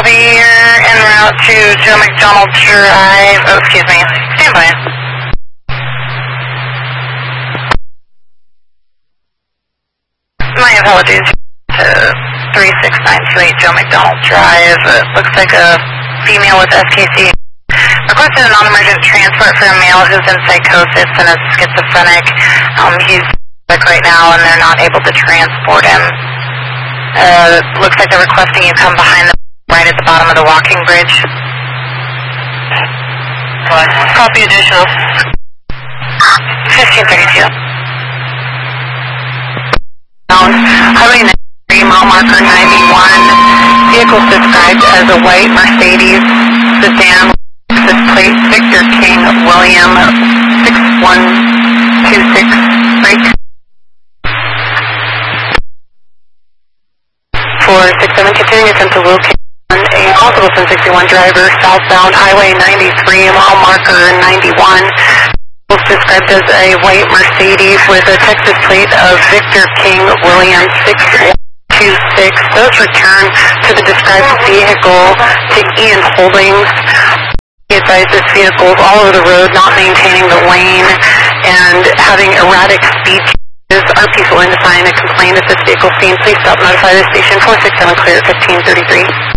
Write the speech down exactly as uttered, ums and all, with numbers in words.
Copy, you're en route to Joe McDonald Drive. Oh, excuse me. Stand by. My apologies. To three six nine two eight Joe McDonald Drive. It looks like a female with S K C. Requested a non-emergent transport for a male who's in psychosis and is schizophrenic. Um, he's sick right now and they're not able to transport him. Uh, looks like they're requesting you come behind them right at the bottom of the walking bridge. Copy additional. fifteen thirty-two. Highway ninety-three, mile marker ninety-one. Vehicle described as a white Mercedes sedan. This plate Victor King William six one two six break. four six seven continuing attempt to locate a possible ten sixty-one driver southbound Highway ninety-three, mile marker ninety-one. Described as a white Mercedes with a Texas plate of Victor King William six one two six. Those return to the described vehicle to Ian Holdings. He advised this vehicle is all over the road, not maintaining the lane, and having erratic speed changes. R P is willing to sign a complaint at this vehicle scene. Please stop, notify the station. four six seven clear, fifteen thirty-three.